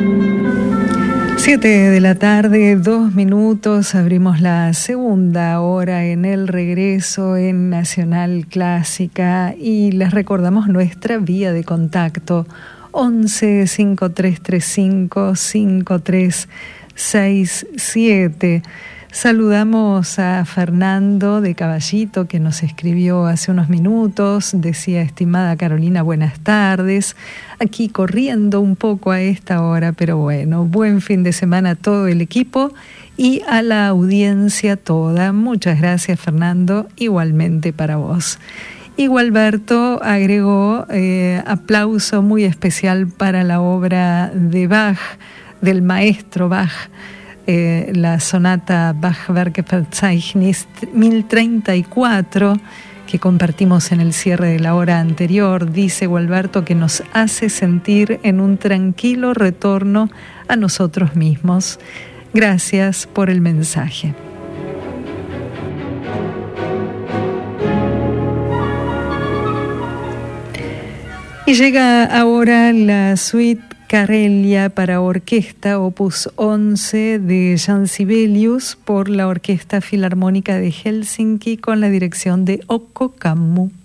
7:02 p.m, abrimos la segunda hora en el regreso en Nacional Clásica y les recordamos nuestra vía de contacto 11 5335 5367. Saludamos a Fernando de Caballito, que nos escribió hace unos minutos. Decía: estimada Carolina, buenas tardes. Aquí corriendo un poco a esta hora, pero bueno, buen fin de semana a todo el equipo y a la audiencia toda. Muchas gracias, Fernando, igualmente para vos. Y Gualberto agregó aplauso muy especial para la obra de Bach, del maestro Bach, la sonata Bach-Werkverzeichnis 1034, que compartimos en el cierre de la hora anterior. Dice Gualberto que nos hace sentir en un tranquilo retorno a nosotros mismos. Gracias por el mensaje. Y llega ahora la suite Karelia para orquesta, opus 11 de Jan Sibelius, por la Orquesta Filarmónica de Helsinki, con la dirección de Occo Kammu.